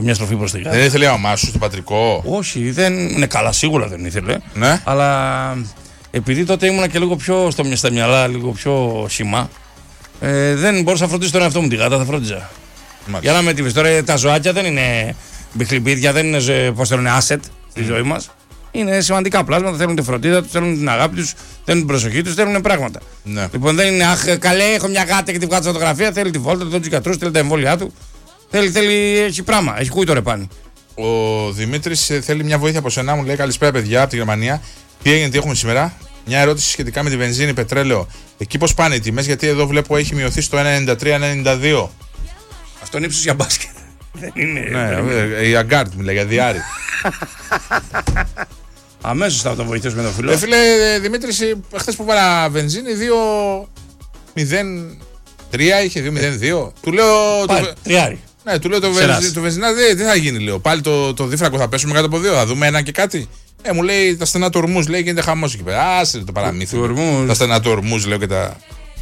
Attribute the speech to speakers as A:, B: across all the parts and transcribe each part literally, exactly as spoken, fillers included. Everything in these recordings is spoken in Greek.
A: Μια στροφή προς τη γάτα.
B: Δεν ήθελε η μαμά σου στο πατρικό?
A: Όχι, δεν είναι καλά, σίγουρα δεν ήθελε.
B: Ναι.
A: Αλλά επειδή τότε ήμουνα και λίγο πιο στο, στα μυαλά, λίγο πιο σήμα, ε, δεν μπορούσα να φροντίσω τον εαυτό μου τη γάτα, θα φρόντιζα. Μάλιστα. Για να με τιμήσει. Τώρα τα ζωάκια δεν είναι μπιχλιμπίδια, δεν είναι, πώς θέλουν, asset στη mm. ζωή μας. Είναι σημαντικά πλάσματα, θέλουν τη φροντίδα τους, θέλουν την αγάπη τους, θέλουν την προσοχή τους, θέλουν πράγματα.
B: Ναι.
A: Λοιπόν, δεν είναι, αχ, καλέ, έχω μια γάτα και τη βγάζω φωτογραφία, θέλει τη βόλτα, θέλει τους γιατρούς, θέλει τα εμβόλια του. Θέλει, θέλει, έχει πράγμα, έχει κούιτο ρεπάνι.
B: Ο Δημήτρης θέλει μια βοήθεια από σένα, μου λέει καλησπέρα παιδιά από τη Γερμανία. Τι έγινε, τι έχουμε σήμερα? Μια ερώτηση σχετικά με τη βενζίνη, πετρέλαιο. Εκεί πώς πάνε οι τιμές, γιατί εδώ βλέπω έχει μειωθεί στο ένα ενενήντα τρία ενενήντα δύο.
A: Αυτό είναι ύψος για μπάσκετ. Δεν είναι.
B: Ναι, η Αγκάρτ μιλάει για διάρρη.
A: Αμέσως θα το βοηθήσουμε τον φίλο.
B: Ε, φίλε Δημήτρης, χθες που βάλα βενζίνη δύο μηδέν τρία είχε, δύο μηδέν δύο. Του λέω.
A: Πάλι, το... τριάρι.
B: Ναι, του λέω το, βενζι, το βενζινά δεν δε θα γίνει, λέω. Πάλι το, το δίφρακο θα πέσουμε κάτω από δύο, θα δούμε ένα και κάτι. Ε, μου λέει τα στενά του ορμούς, λέει, γίνεται χαμός εκεί πέρα. Άσε το παραμύθι. Τα στενά του ορμούς, λέω και τα.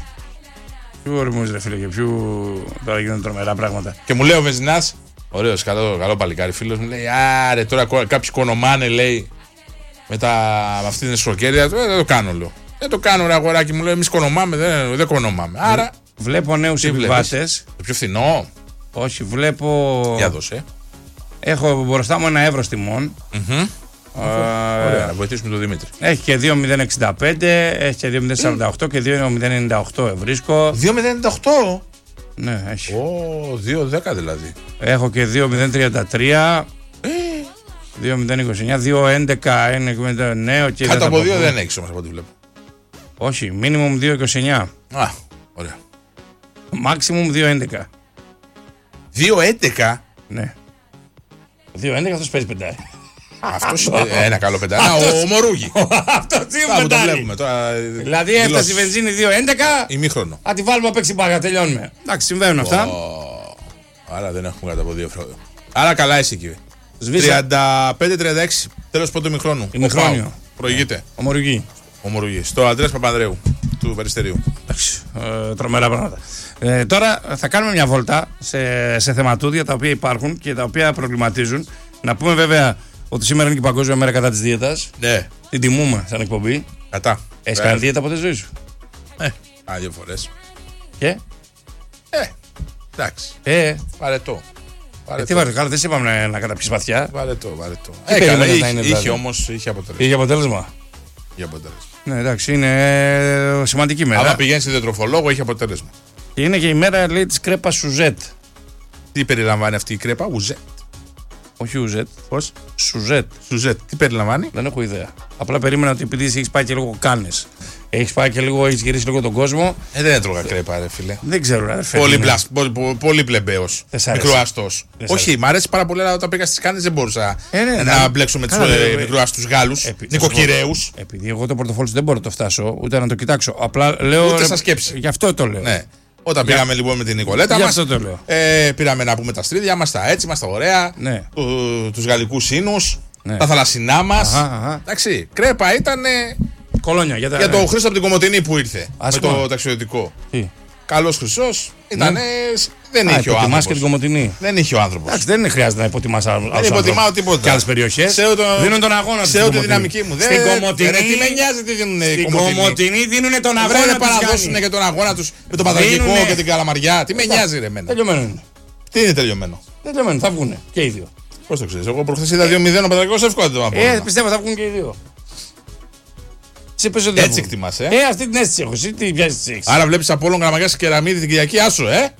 A: Ποιου ορμούς, ρε φίλε, και ποιου. Τώρα γίνονται τρομερά πράγματα.
B: Και μου λέει ο βενζινάς, ωραίος, καλό, καλό παλικάρι φίλος, μου λέει, άρε τώρα κάποιοι κονομάνε, λέει, με, τα, με αυτή την εσωκέρια. Ε, δεν το κάνω, λέω. Δεν το κάνω, ρε αγοράκι μου, λέει, εμείς κονομάμε, δεν, δεν κονομάμε. Άρα.
A: Βλέπω νέους επιβάτες.
B: Το πιο φθηνό.
A: Όχι, βλέπω.
B: Για δώσε.
A: Έχω μπροστά μου ένα ευρώ τιμών.
B: Mm-hmm. Uh, Ωραία, να βοηθήσουμε τον Δημήτρη.
A: Έχει και δύο μηδέν εξήντα πέντε, έχει και δύο μηδέν σαράντα οκτώ και δύο μηδέν ενενήντα οκτώ βρίσκω.
B: δύο μηδέν ενενήντα οκτώ?
A: Ναι, έχει.
B: Ω, oh, δύο δέκα δηλαδή.
A: Έχω και δύο μηδέν τριάντα τρία,
B: ε.
A: δύο μηδέν είκοσι εννιά, δύο έντεκα, ένα νέο και.
B: Κάτω από δύο δεν έχεις όμως από ό,τι βλέπω.
A: Όχι, minimum δύο είκοσι εννιά.
B: Α, ωραία.
A: Maximum δύο έντεκα.
B: δύο έντεκα?
A: Ναι. δύο έντεκα αυτός παίζει πεντάρι.
B: Αυτός ένα καλό πεντάρι. Ο Μορούγι.
A: Αυτό τι είναι πεντάρι. Δηλαδή έφτασε η βενζίνη δύο έντεκα.
B: Ημίχρονο.
A: Α, τη βάλουμε απ' έξι μπάγα, τελειώνουμε. Εντάξει, συμβαίνουν αυτά.
B: Άρα δεν έχουμε κάτω από δύο ευρώ. Άρα καλά εσύ κύριε. τριάντα πέντε τριάντα έξι τέλος πρώτου ημιχρόνου.
A: Ημιχρόνιο.
B: Προηγείται.
A: Ο Μορούγι.
B: Ο Μορούγι. Στο Αντρέας Παπανδρέου του Περιστερίου.
A: Εντάξει. Ε, τρομερά πράγματα. Ε, τώρα θα κάνουμε μια βόλτα σε, σε θεματούδια τα οποία υπάρχουν και τα οποία προβληματίζουν. Να πούμε βέβαια ότι σήμερα είναι και η Παγκόσμια Μέρα κατά της δίαιτας.
B: Ναι.
A: Την τιμούμε σαν εκπομπή.
B: Κατά.
A: Έχεις κάνει δίαιτα ποτέ ζωή σου?
B: Ε, α, δύο φορές.
A: Και?
B: Ε, εντάξει.
A: Ε,
B: βαρετό.
A: Ε, τι βαρετό, καλά, δεν σε είπαμε να, να καταπιείς βαθιά.
B: Βαρετό, βαρετό.
A: Ε, καλά, είχε, είναι,
B: είχε
A: δηλαδή.
B: όμως, είχε αποτέλεσμα.
A: Είχε αποτέλεσμα.
B: Είχε αποτέλεσμα.
A: Ναι, εντάξει, είναι σημαντική μέρα.
B: Άμα πηγαίνεις σε διατροφολόγο, είχε αποτέλεσμα.
A: Και είναι και η μέρα, λέει, της κρέπας Σουζέτ.
B: Τι περιλαμβάνει αυτή η κρέπα? Ουζέτ.
A: Όχι Ουζέτ.
B: Πώς?
A: Σουζέτ.
B: Σουζέτ. Τι περιλαμβάνει?
A: Δεν έχω ιδέα. Απλά περίμενα ότι επειδή έχεις πάει και λίγο κάνες, έχεις πάει και λίγο, έχεις γυρίσει λίγο τον κόσμο.
B: Ε, δεν έτρωγα κρέπα, ρε φίλε.
A: Δεν ξέρω, ρε φίλε.
B: Πολύ, πλασ, πολύ, πολύ πλεμπαίος. Μικροαστός. Όχι, μ' αρέσει πάρα πολύ, αλλά όταν πήγα στις κάνες δεν μπορούσα ε, ναι, να ναι, μπλέξω με τους ε, μικροαστούς Γάλλους, Επί... νοικοκυρέους.
A: Επειδή εγώ το πορτοφόλι δεν μπορώ να το φτάσω, ούτε να το κοιτάξω. Απλά λέω.
B: Ούτε σαν σκέψη.
A: Γι' αυτό το λέω.
B: Ναι. Όταν Για... πήγαμε λοιπόν με την Νικολέτα μας, ε, πήραμε να πούμε τα στρίδια μας, τα έτσι μας, τα ωραία,
A: ναι.
B: του, τους γαλλικούς ίνους, ναι. τα θαλασσινά μας. Αχα, αχα. Εντάξει, κρέπα ήταν
A: κολόνια, για, τα...
B: για τον Χρήστο από την Κομοτηνή που ήρθε. Άσχημα. Με το ταξιδιωτικό. Τι. Καλός Χρυσός, ήτανε, ναι. δεν είχε ο άνθρωπος.
A: Και την Κομοτηνή.
B: Δεν είχε ο άνθρωπος.
A: Εντάξει, δεν χρειάζεται να υποτιμάς άλλους.
B: Δεν υποτιμάω τίποτα.
A: Και άλλες περιοχές δίνουν τον αγώνα τους.
B: Σε ό,τι δυναμική μου.
A: Στην Κομοτηνή.
B: Τι με νοιάζει τι δίνουν οι
A: Κομοτηνοί. Στην Κομοτηνή δίνουν τον αγώνα τους.
B: Δεν παραδώσουν και τον αγώνα τους με τον Παδαγικό και την Καλαμαριά. Τι με νοιάζει ρε εμένα.
A: Τελειωμένο είναι.
B: Τι είναι τελειωμένο?
A: Τελειωμένο, θα βγουν και οι δύο.
B: Πώς το ξέρεις? Εγώ προχθές είδα δύο μηδέν ο Παδαγικός, εύκολα το να πω.
A: Ε, πιστεύω θα βγουν και οι δύο.
B: Έτσι εκτιμάς, ε.
A: Ε, αυτή την αίσθηση έχω. Εσύ τι πιάσεις τη.
B: Άρα βλέπεις Απόλλων Καραμαγιάς και Κεραμίδη την Κυριακή, άσο, ε.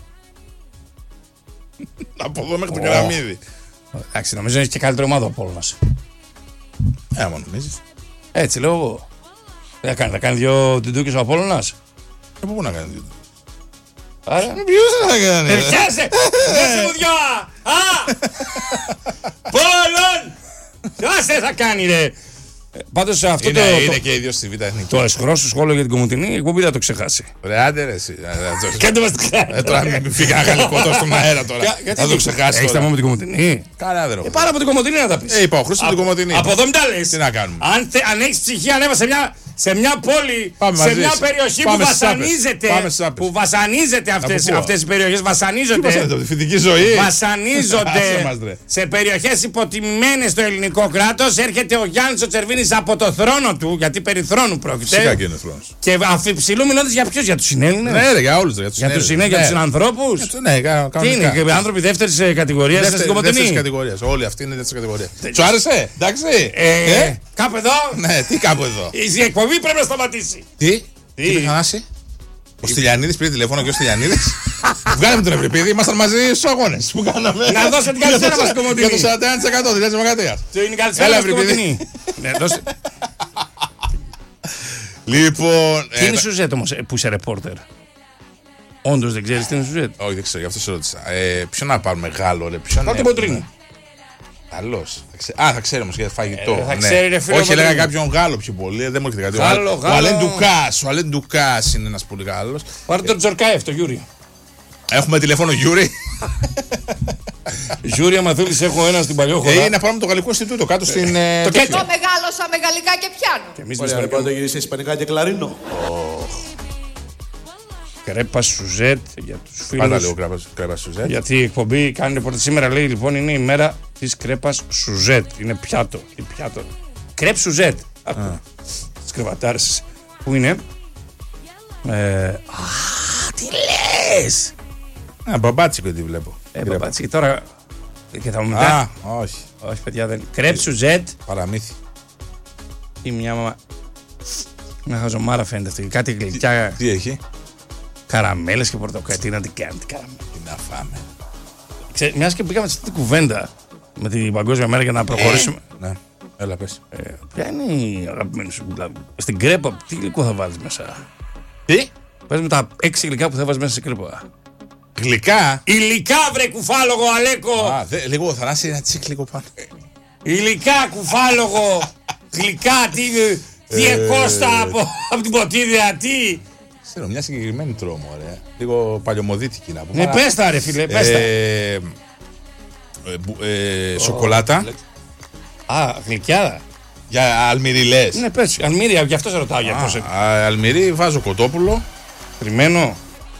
B: Από εδώ μέχρι το Κεραμίδη.
A: Εντάξει, νομίζω έχει και καλύτερη ομάδα ο Απόλλωνας.
B: Ε, άμα νομίζεις.
A: Έτσι λέω εγώ. Δεν θα κάνει, θα κάνει δύο τουντούκες ο Απόλλωνας.
B: Ε, πού να κάνει δύο.
A: Άρα.
B: Ποιος θα κάνει.
A: Ευχιάσαι! Δώσε μου δυο! Α! Πόλων! Άσε θα κάνει ρε! Πάντως αυτό
B: είναι,
A: το.
B: Είναι
A: το,
B: και οι δύο στη Β' Εθνική.
A: Το εσχρό σου σχόλιο για την Κομοτηνή, η εκπομπή θα το ξεχάσει.
B: Ρε, άντε ρε, εσύ.
A: Κάντε μας τη χάρη.
B: Ε, τώρα μην φύγει ένα γαλλικό τόσο στον αέρα τώρα. Θα το ξεχάσει.
A: Έχεις τα μόνο με την Κομοτηνή.
B: Καλά, δεν έχω.
A: Πάρα από την Κομοτηνή να τα πεις.
B: Ε, είπα, ο Χρήστος την Κομοτηνή.
A: Από εδώ μην τα λες.
B: Τι να κάνουμε.
A: Αν έχεις ψυχή, ανέβασε μια σε μια πόλη,
B: Πάμε
A: σε
B: μαζί,
A: μια
B: σε-
A: περιοχή
B: πάμε
A: που
B: στις Άπες.
A: βασανίζεται.
B: Πάμε στις Άπες.
A: Που βασανίζεται αυτές,
B: Από πού?
A: αυτές οι περιοχές. Βασανίζονται.
B: Τι τη φοιτητική ζωή.
A: Βασανίζονται
B: Άσε μας, ρε.
A: σε περιοχές υποτιμημένες στο ελληνικό κράτος. Έρχεται ο Γιάννης ο Τσερβίνης από το θρόνο του, γιατί περί θρόνου πρόκειται.
B: Φυσικά και είναι θρόνος.
A: Και αφιψηλού μιλώντας για ποιους, για τους συνέλληνες.
B: Ναι, ρε, για όλους. Για τους
A: Για τους
B: συνέδρους.
A: συνέ, για τους
B: Ναι.
A: συνανθρώπους.
B: Για τους- Ναι, κα-
A: Τι είναι,
B: κανονικά.
A: και άνθρωποι δεύτερης ε, κατηγορίας στην
B: Δεύτερη
A: Κομωτινή.
B: κατηγορία. Όλοι αυτοί είναι δεύτερη κατηγορία. Σου άρεσε, εντάξει.
A: Ε,
B: Ε?
A: Κάπου εδώ.
B: Ναι, τι κάπου εδώ.
A: Η εκπομπή πρέπει να σταματήσει.
B: Τι, τι είπε Θανάση. Ο Στυλιανίδης πήρε τηλέφωνο και ο Στυλιανίδης. Βγάλαμε τον Ευρυπίδη, ήμασταν μαζί στους αγώνες που κάναμε.
A: Να δώσω την καλησπέρα μας, Κομωτινή.
B: Για το σαράντα ένα τοις εκατό της Δημοκρατίας.
A: Το είναι η καλησπέρα
B: Έλα,
A: μας στην
B: Ευρυπίδη.
A: Κομωτινή. Ναι, δώσε.
B: Λοιπόν.
A: Τι
B: ε,
A: είναι η Σουζέτ όμως ε, που είσαι ρεπόρτερ. Όντως δεν ξέρεις τι είναι η Σουζέτ.
B: Όχι, δεν ξέρω, γι' αυτό σε ρώτησα. Ε, Ποιο να πάρουμε Γάλλο, ρε. Ποιον
A: Πάτε
B: έχουμε?
A: Μποτρίνη.
B: Καλός. Θα ξέ- Α, θα ξέρει όμως για φαγητό.
A: Ε, θα
B: ναι.
A: ξέρει, ρε, φίλε,
B: Όχι, έλεγα
A: Μποτρίνη.
B: κάποιον Γάλλο πιο πολύ. ε, Δεν μου έρχεται κάτι. Ο
A: Γάλλο,
B: Αλ- Ο
A: Γάλλο.
B: Αλέν Ντουκάς. Ο Αλέν Ντουκάς είναι ένας πολύ Γάλλος.
A: Πάρε τον Τζορκάεφ, το Γιούρι.
B: Έχουμε τηλέφωνο Γιούρι.
A: Γιούρι, άμα θέλεις, έχω ένα στην Παλιόχώρα.
B: Ε, είναι να πάμε το Γαλλικό Ινστιτούτο κάτω στην. ε,
A: Το
B: τέτοιο.
A: Κέτσο.
C: Εγώ μεγάλωσα με γαλλικά και πιάνω.
A: Και εμείς
D: Ωραία,
A: με
D: πάντα γυρίσει ισπανικά και κλαρίνο.
A: κρέπα Σουζέτ για τους
B: Πάντα
A: φίλους.
B: λίγο κρέπα- κρέπα σου, ε.
A: Γιατί η εκπομπή κάνει ρεπορτάζ. Σήμερα λέει λοιπόν είναι η μέρα της κρέπας Σουζέτ. Είναι πιάτο. Τι πιάτο. Κρέπ Σουζέτ. Άκου. Τις κρεβατάρες. Πού είναι. Ε, α, τι λες.
B: Α, μπαμπάτσικο τι βλέπω.
A: Ε,
B: Κρέπα.
A: μπαμπάτσι, τώρα. Και θα μου
B: Α,
A: μετά.
B: όχι.
A: Όχι, παιδιά, δεν. Κρέπ Σουζέτ.
B: Παραμύθι.
A: Ή μια μαμα. Μια χαζομάρα φαίνεται αυτή. Κάτι γλυκιά.
B: Τι έχει.
A: Καραμέλες και πορτοκαλί. Τι να την κάνει, την καραμέλα.
B: Τι να φάμε.
A: Ξέρεις, μιας και πήγαμε σε αυτή την κουβέντα με την Παγκόσμια Μέρα για να προχωρήσουμε.
B: Ναι, έλα πες.
A: Ε, ποια είναι η αγαπημένη σου δηλαδή, στην κρέπα, τι υλικό θα βάλεις μέσα.
B: Τι.
A: Πες με τα έξι υλικά που θα βάλεις μέσα στην κρέπα.
B: Γλυκά.
A: Υλικά, βρε κουφάλογο, Αλέκο!
B: Α, δε, λίγο Θανάση ένα τσίκ λίγο πάνω.
A: Υλικά, κουφάλογο! Γλυκά, τι, τι
B: Ε,
A: εκώστα από, από την ποτήρια, τι.
B: Ξέρω, μια συγκεκριμένη τρόμο, ωραία. Λίγο παλιωμοδίτικη να πούμε.
A: Ναι,
B: αλλά-
A: πες τα ρε φίλε, πες τα.
B: Ε, ε, μπου- ε, Σοκολάτα.
A: Α, γλυκιά.
B: Για αλμυριλές.
A: Ναι, πες, Αλμύρια, γι' αυτό σε ρωτάω για πώς.
B: Α, αλμυρί, βάζω κοτόπουλο.
A: Κρυμμένο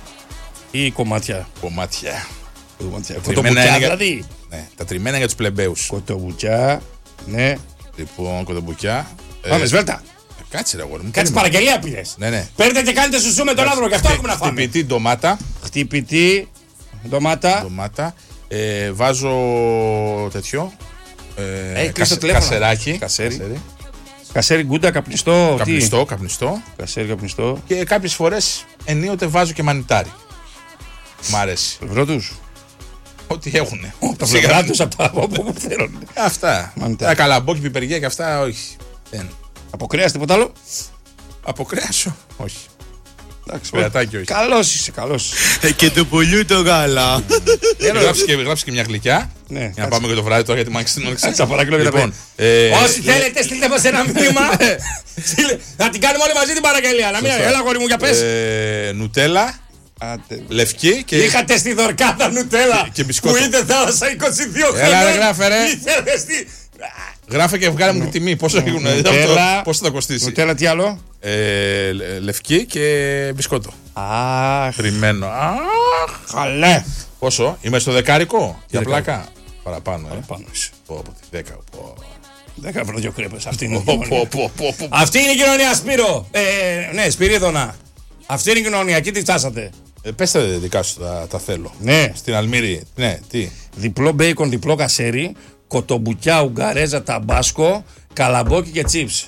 A: ή κομμάτια.
B: Κομμάτια.
A: Κομμάτια.
B: Τριμμένα
A: Κοτοπουτσιά
B: είναι για-
A: δηλαδή.
B: Ναι, τα τριμμένα για τους πλεμπαίους.
A: Κοτοπουτσιά, ναι.
B: Λοιπόν, κοτομπουκιά. Ε,
A: Πάμε, σβέλτα.
B: Κάτσε ρε αγόρι μου.
A: Κάτσε
B: περίμενε.
A: παραγγελία πήρες.
B: Ναι, ναι.
A: Παίρνετε και κάνετε σουσού με τον άνθρωπο, γι' αυτό έχουμε να φάμε.
B: Χτυπητή ντομάτα.
A: Χτυπητή, ντομάτα.
B: ντομάτα. Ε, βάζω τέτοιο. Ε,
A: Έχει κλείσει το
B: κασε-
A: τηλέφωνο.
B: Κασεράκι.
A: Κασέρι. Κασέρι γκούντα, καπνιστό. τι?
B: Καπνιστό, καπνιστό.
A: Κασέρι, καπνιστό.
B: Και κάποιες φορές ενίοτε βάζω και μανιτάρι. Μ' αρέσει.
A: Ευρώ τους.
B: Ό,τι έχουνε.
A: Τα
B: Σιγά.
A: πλευρά τους από τα από όπου θέλουν.
B: Αυτά.
A: Μανιτάρι.
B: Τα καλαμπόκι, πιπεριά και αυτά, όχι. Δεν.
A: Από κρέας τίποτα άλλο.
B: Από κρέασο, όχι.
A: Εντάξει,
B: Κρεατάκι, όχι.
A: καλός είσαι, καλός.
D: Και το πολύ το γάλα.
B: Γράψει και, γράψει και μια γλυκιά.
A: Ναι,
B: Για να
A: κάτσε.
B: πάμε και το βράδυ τώρα γιατί μ' την
A: Κάτσε, παρακαλώ, για τα
B: Λοιπόν, ε,
A: Όσοι θέλετε, στείλτε μας ένα μήνυμα. Στείλε- Να την κάνουμε όλοι μαζί την παραγγελία. Να μην
B: Σωστά.
A: έλα, γόρι μου, για πες.
B: ε, νουτέλα,
A: Άντε.
B: λευκή και.
A: Είχατε στη Δορκάδα Νουτέλα
B: Και- και μπισκότο.
A: που είδε θάλασσα είκοσι δύο
B: Έλα,
A: χρόνια.
B: ρε, γράφε, ρε.
A: Ήθελε στη...
B: Γράφε και βγάλε μου τη τιμή. Πόσο έχουν,
A: Νουτέλα.
B: πόσο θα κοστίσει.
A: Νουτέλα τι άλλο.
B: Ε, λε- λευκή και μπισκότο.
A: Αχ,
B: Κρυμμένο. Αχ.
A: χαλέ.
B: Πόσο, είμαι στο δεκάρικο. Για
A: δεκάρικο.
B: πλάκα. Παραπάνω, ε.
A: Πάνω είσαι.
B: Πω, από τη δέκα. Πω.
A: Δέκα ευρώ δύο κρέπες. Αυτή είναι η
B: Πω,
A: κοινωνία.
B: πω, πω, πω, πω.
A: Αυτή είναι η κοινωνία, Σπύρο. Ε, ναι, Σπυρίδωνα. Αυτή είναι η κοινωνία. Εκεί τι φτάσατε.
B: Ε, πες τα δικά σου, τα, τα θέλω.
A: Ναι.
B: Στην Αλμύρη. Ναι, τι.
A: Διπλό μπέικον, διπλό κασέρι, κοτομπουκιά, ουγγαρέζα, ταμπάσκο, καλαμπόκι και τσίπς.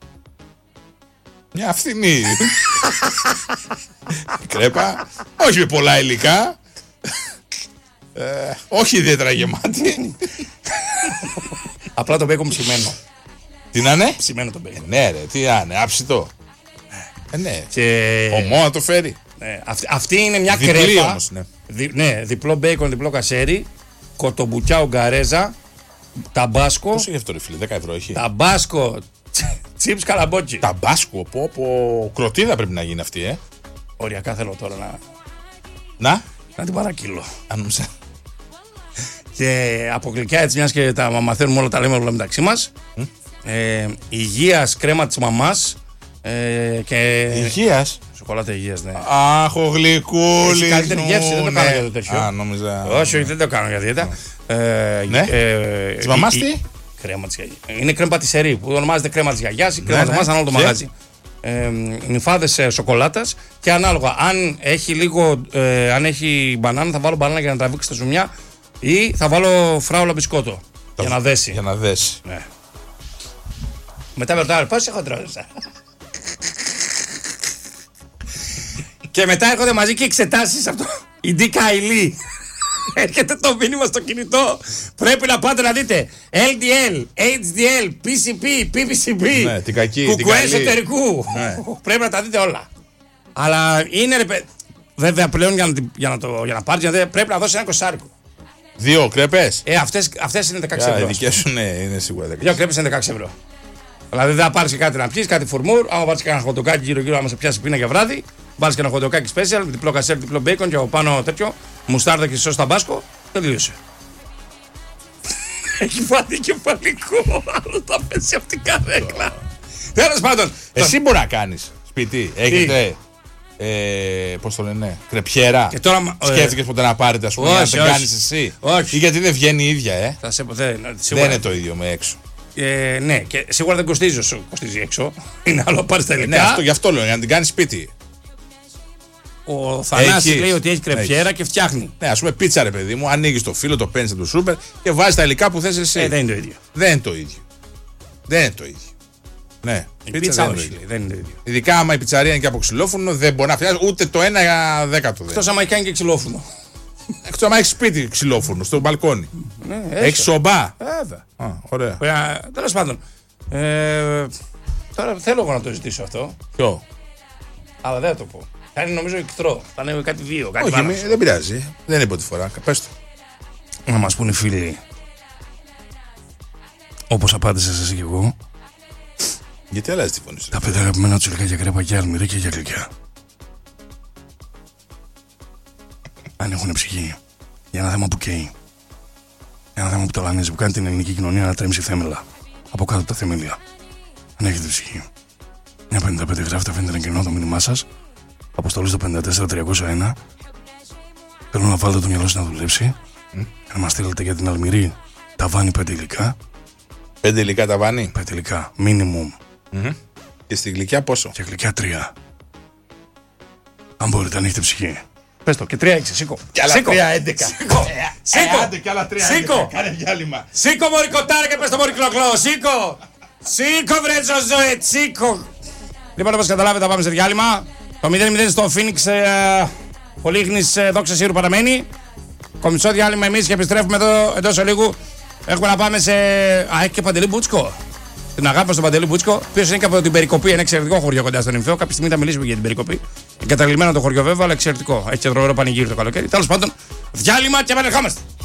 B: Μια φθηνή. Κρέπα. Όχι με πολλά υλικά. Ε, όχι ιδιαίτερα γεμάτη.
A: Απλά το μπέικον ψημένο.
B: Τι να είναι.
A: Ψημένο το μπέικον.
B: Ναι, ρε, τι να είναι, άψητο. Ε, ναι.
A: Και...
B: Ομό να το φέρει.
A: Ναι, αυτή, αυτή είναι μια
B: Διπλή
A: κρέπα.
B: όμως, ναι.
A: Δι, ναι, διπλό μπέικον, διπλό κασέρι, κοτομπουκιά, ουγγαρέζα, ταμπάσκο,
B: Πόσο έχει αυτό, ρε φίλε, δέκα ευρώ έχει.
A: ταμπάσκο, τσίπς, καλαμπόκι.
B: Ταμπάσκο, πω, πω. Κροτίδα πρέπει να γίνει αυτή, ε.
A: Οριακά θέλω τώρα να,
B: Να,
A: να την παρακύλω.
B: αν νόμιζα.
A: Και από γλυκιά έτσι, μιας και τα μαθαίνουμε όλα τα λέμε όλα μεταξύ μας. Ε, υγείας κρέμα της μαμάς, Ε, και...
B: Υγείας.
A: Σοκολάτα υγείας, ναι.
B: Αχ, ο γλυκούλης.
A: Έχει καλύτερη γεύση, δεν το κάνω για το τέτοιο.
B: Α, νόμιζα.
A: Όχι, όχι, δεν το κάνω για δίαιτα.
B: Ναι. Της μαμάς
A: η-
B: τι?
A: η- Κρέμα της γιαγιάς. Είναι κρέμα πατησερή που ονομάζεται κρέμα της γιαγιάς ή κρέμα της
B: ναι.
A: μαμάς, ανάλογα το
B: Και?
A: μαγάζι. Ε, νυφάδες ε, σοκολάτας και ανάλογα. Αν έχει λίγο, ε, αν έχει μπανάνα, θα βάλω μπανάνα για να τραβήξει τα ζουμιά ή θα βάλω φράουλα μπισκότο για να δέσει.
B: Για να δέσει.
A: Ναι. Μετά με ρωτάνε πώς έχω τρώσει. Και μετά έρχονται μαζί και εξετάσεις αυτό. Η Ντι Καϊλή. Έρχεται το μήνυμα στο κινητό. Πρέπει να πάτε να δείτε ελ ντι ελ, έιτς ντι ελ, πι σι πι, πι πι σι πι.
B: Ναι, την κακή, την
A: κουκουέ
B: καλή.
A: εσωτερικού.
B: Ναι.
A: Πρέπει να τα δείτε όλα. Αλλά είναι ρε παι- βέβαια πλέον για να, την- για να, το, για να πάρεις, για να δει, πρέπει να δώσεις ένα κοσάρικο.
B: Δύο κρέπες.
A: Ε, αυτές, αυτές είναι δεκαέξι
B: Α,
A: ευρώ.
B: οι δικές σου ναι, είναι σίγουρα
A: Δύο
B: δεκαέξι.
A: κρέπες είναι δεκαέξι ευρώ. Δηλαδή δεν θα πάρεις και κάτι να πιεις, κάτι φουρμούρ. Άμα πάρεις και ένα χοντοκάκι γύρω-γύρω, άμα σε πιάσει πίνα για βράδυ, βάλεις και ένα χοντοκάκι special, διπλό κασέρ, διπλό μπέικον και από πάνω τέτοιο, μουστάρδα και σως ταμπάσκο, τελείωσε. Έχει βάλει κεφαλικό, άλλο θα πέσει από την καρέκλα. Τέλος πάντων.
B: Εσύ μπορεί να κάνεις σπίτι. Έχετε. Ε, πώς το λένε, κρεπιέρα.
A: Και τώρα, ε,
B: Σκέφτηκες ποτέ να πάρετε, ας πούμε,
A: όχι,
B: να την
A: όχι.
B: κάνεις εσύ.
A: Όχι.
B: Ή γιατί δεν βγαίνει η ίδια, ε.
A: Θα σε, δε,
B: Δεν
A: σίγουρα,
B: είναι το ίδιο με έξω.
A: ε, ναι, και σίγουρα δεν κοστίζει όσο κοστίζει έξω. Είναι άλλο να πάρεις τα υλικά.
B: Ναι, αυτό, γι' αυτό λέω, για να την κάνεις σπίτι.
A: Ο Θανάσης
B: Έχεις.
A: λέει ότι έχει κρεπιέρα
B: Έχεις.
A: και φτιάχνει.
B: Ναι, ας πούμε πίτσα, ρε παιδί μου, ανοίγεις το φύλλο, το παίρνεις από το σούπερ και βάζεις τα υλικά που θες εσύ.
A: Ε, δεν είναι το ίδιο.
B: Δεν είναι το ίδιο. Δεν είναι το ίδιο. Ναι,
A: Η
B: πίτσα,
A: πίτσα
B: δεν είναι το
A: όχι,
B: ίδιο.
A: λέει, δεν είναι το ίδιο.
B: Ειδικά άμα η πιτσαρία είναι και από ξυλόφουρνο, δεν μπορεί να φτιάξει ούτε το ένα δέκατο. δεν.
A: Εκτός άμα έχει κάνει και ξυλόφουνο.
B: Εκτός άμα έχει σπίτι ξυλόφουρνο, στο μπαλκόνι.
A: Ναι,
B: Έχει σομπά.
A: Βέβαια.
B: Α, ωραία.
A: Τέλος πάντων. Ε, τώρα θέλω εγώ να το ζητήσω αυτό,
B: Ποιο?
A: αλλά δεν θα το πω. Θα είναι νομίζω εκτρό. Θα είναι κάτι βίο. Κάτι
B: Όχι,
A: πάνω.
B: μη- δεν πειράζει. Δεν είναι πρώτη φορά. Πες το.
A: Να μας πούνε οι φίλοι, όπως απάντησες εσύ και εγώ,
B: Γιατί αλλάζει τη φωνή σου.
A: τα πέντε αγαπημένα τους υλικά για κρέπα και αλμυρί και για γλυκιά. Αν έχουν ψυχή, για ένα θέμα που καίει. Για ένα θέμα που ταλανίζει, που κάνει την ελληνική κοινωνία να τρέμψει θέμελα. Από κάτω από τα θεμέλια. Αν έχετε ψυχή. μια πενήντα πέντε γράφετε, αφήνετε ένα κοινό το μήνυμά σας. Αποστολή στο πέντε τέσσερα τριακόσια ένα. Θέλω να βάλετε το μυαλό σας να δουλέψει. Mm. Να μας στείλετε για την αλμυρί ταβάνι πέντε υλικά.
B: Πέντε υλικά ταβάνι.
A: πέντε υλικά, minimum.
B: Mm-hmm. Και στη γλυκιά πόσο?
A: Και γλυκιά τρία. Αν μπορείτε, αν έχετε ψυχή. Πες το, και τρία έξι, σήκω.
B: Κι άλλα
A: Σήκω.
B: τρία έντεκα.
A: Σήκω. Σήκω.
B: Ε, άντε κι άλλα τρία
A: Σήκω.
B: έντεκα. Κάνε διάλειμμα.
A: Σήκω μωρή κοτάρα και πες το μωρή κλοκλό. Σήκω. Σήκω βρε Ζωζοέ, σήκω. Λοιπόν, όπως καταλάβετε, θα πάμε σε διάλειμμα. Το μηδέν μηδέν στο Phoenix ε, Πολύχνης ε, Δόξα Σύρου παραμένει. Κομισό διάλειμμα εμείς και επιστρέφουμε εδώ εντός ολίγου. Έχουμε να πάμε σε... Α, έχει και Παντελή Μπούτσκο. Την αγάπη μας στον Παντελή Μπούτσκο, ο οποίος είναι και από την Περικοπή, ένα εξαιρετικό χωριό κοντά στον Νυμφαίο. Κάποια στιγμή θα μιλήσουμε για την Περικοπή. Εγκαταλειμμένο το χωριό βέβαια, αλλά εξαιρετικό. Έχει και τρομερό πανηγύρι το καλοκαίρι. Τέλος πάντων, διάλειμμα και επανερχόμαστε.